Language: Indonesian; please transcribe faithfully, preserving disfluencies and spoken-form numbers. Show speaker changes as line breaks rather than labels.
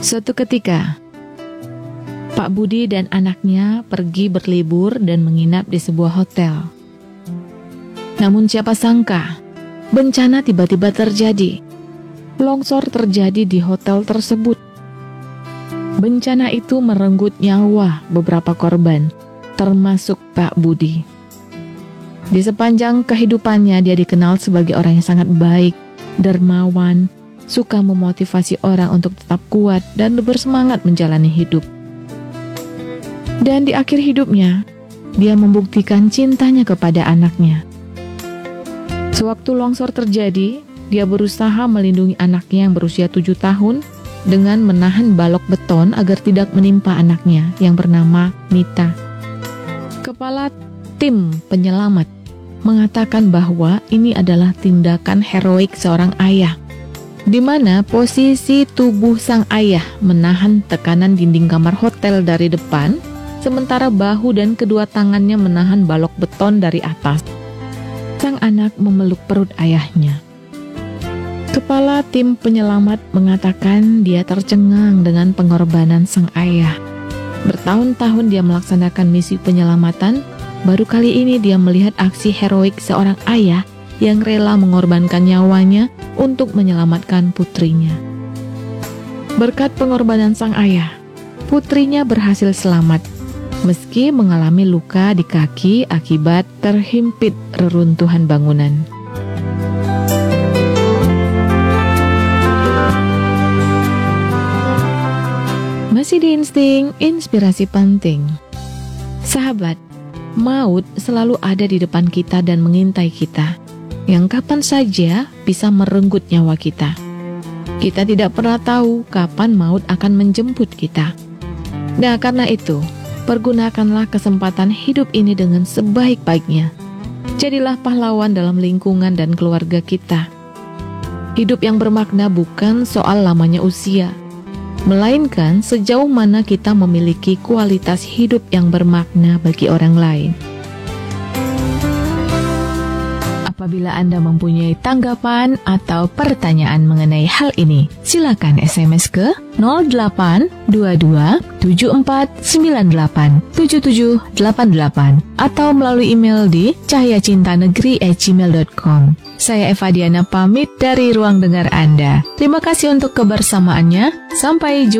Suatu ketika, Pak Budi dan anaknya pergi berlibur dan menginap di sebuah hotel. Namun siapa sangka, bencana tiba-tiba terjadi. Longsor terjadi di hotel tersebut. Bencana itu merenggut nyawa beberapa korban, termasuk Pak Budi. Di sepanjang kehidupannya dia dikenal sebagai orang yang sangat baik, dermawan, suka memotivasi orang untuk tetap kuat dan bersemangat menjalani hidup. Dan di akhir hidupnya, dia membuktikan cintanya kepada anaknya. Sewaktu longsor terjadi, dia berusaha melindungi anaknya yang berusia tujuh tahun dengan menahan balok beton agar tidak menimpa anaknya yang bernama Mita. Kepala tim penyelamat mengatakan bahwa ini adalah tindakan heroik seorang ayah, di mana posisi tubuh sang ayah menahan tekanan dinding kamar hotel dari depan, sementara bahu dan kedua tangannya menahan balok beton dari atas. Sang anak memeluk perut ayahnya. Kepala tim penyelamat mengatakan dia tercengang dengan pengorbanan sang ayah. Bertahun-tahun dia melaksanakan misi penyelamatan, baru kali ini dia melihat aksi heroik seorang ayah yang rela mengorbankan nyawanya untuk menyelamatkan putrinya. Berkat pengorbanan sang ayah, putrinya berhasil selamat, meski mengalami luka di kaki akibat terhimpit reruntuhan bangunan. Masih di Insting Inspirasi Penting. Sahabat, maut selalu ada di depan kita dan mengintai kita, yang kapan saja bisa merenggut nyawa kita. Kita tidak pernah tahu kapan maut akan menjemput kita. Nah, karena itu, pergunakanlah kesempatan hidup ini dengan sebaik-baiknya. Jadilah pahlawan dalam lingkungan dan keluarga kita. Hidup yang bermakna bukan soal lamanya usia, melainkan sejauh mana kita memiliki kualitas hidup yang bermakna bagi orang lain. Apabila Anda mempunyai tanggapan atau pertanyaan mengenai hal ini, silakan S M S ke nol delapan dua dua tujuh empat sembilan delapan tujuh tujuh delapan delapan atau melalui email di cahyacintanegeri at gmail dot com. Saya Eva Diana pamit dari ruang dengar Anda. Terima kasih untuk kebersamaannya. Sampai jumpa.